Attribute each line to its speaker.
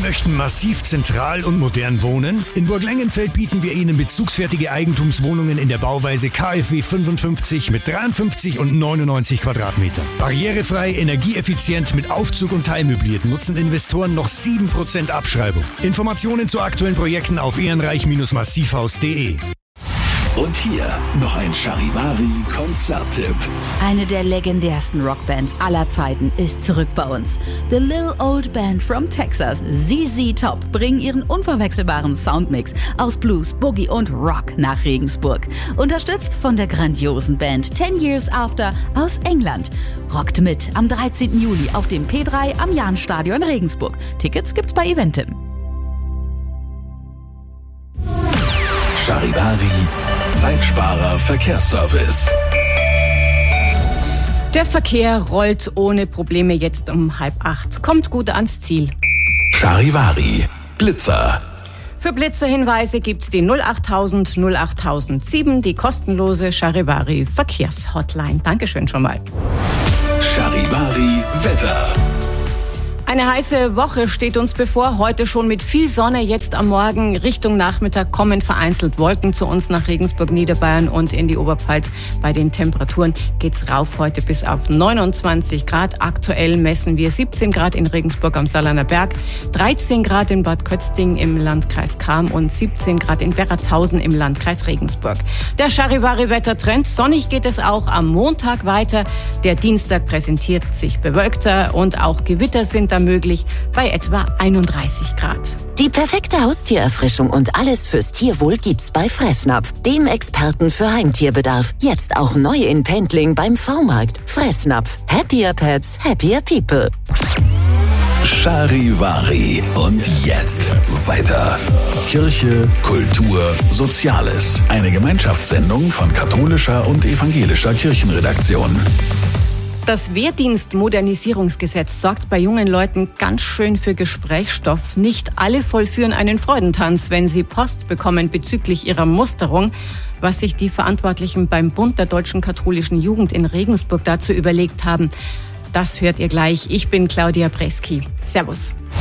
Speaker 1: möchten massiv zentral und modern wohnen? In Burg Lengenfeld bieten wir Ihnen bezugsfertige Eigentumswohnungen in der Bauweise KfW 55 mit 53 und 99 Quadratmetern. Barrierefrei, energieeffizient mit Aufzug und teilmöbliert nutzen Investoren noch 7% Abschreibung. Informationen zu aktuellen Projekten auf ehrenreich-massivhaus.de.
Speaker 2: Und hier noch ein Charivari-Konzerttipp.
Speaker 3: Eine der legendärsten Rockbands aller Zeiten ist zurück bei uns. The Little Old Band from Texas, ZZ Top, bringen ihren unverwechselbaren Soundmix aus Blues, Boogie und Rock nach Regensburg. Unterstützt von der grandiosen Band 10 Years After aus England. Rockt mit am 13. Juli auf dem P3 am Jahnstadion Regensburg. Tickets gibt's bei Eventim.
Speaker 2: Charivari, Zeitsparer Verkehrsservice.
Speaker 4: Der Verkehr rollt ohne Probleme jetzt um 7:30. Kommt gut ans Ziel.
Speaker 2: Charivari, Blitzer.
Speaker 4: Für Blitzerhinweise gibt's die 08000 08007, die kostenlose Charivari Verkehrshotline. Dankeschön schon mal.
Speaker 2: Charivari Wetter.
Speaker 4: Eine heiße Woche steht uns bevor, heute schon mit viel Sonne, jetzt am Morgen Richtung Nachmittag kommen vereinzelt Wolken zu uns nach Regensburg, Niederbayern und in die Oberpfalz. Bei den Temperaturen geht's rauf heute bis auf 29 Grad. Aktuell messen wir 17 Grad in Regensburg am Saarlander Berg, 13 Grad in Bad Kötzting im Landkreis Cham und 17 Grad in Berratshausen im Landkreis Regensburg. Der Charivari-Wettertrend, sonnig geht es auch am Montag weiter. Der Dienstag präsentiert sich bewölkter und auch Gewitter sind da möglich bei etwa 31 Grad.
Speaker 5: Die perfekte Haustiererfrischung und alles fürs Tierwohl gibt's bei Fressnapf, dem Experten für Heimtierbedarf. Jetzt auch neu in Pendling beim V-Markt. Fressnapf. Happier Pets, happier people.
Speaker 2: Charivari. Und jetzt weiter. Kirche, Kultur, Soziales. Eine Gemeinschaftssendung von katholischer und evangelischer Kirchenredaktion.
Speaker 4: Das Wehrdienstmodernisierungsgesetz sorgt bei jungen Leuten ganz schön für Gesprächsstoff. Nicht alle vollführen einen Freudentanz, wenn sie Post bekommen bezüglich ihrer Musterung. Was sich die Verantwortlichen beim Bund der deutschen katholischen Jugend in Regensburg dazu überlegt haben, das hört ihr gleich. Ich bin Claudia Breski. Servus.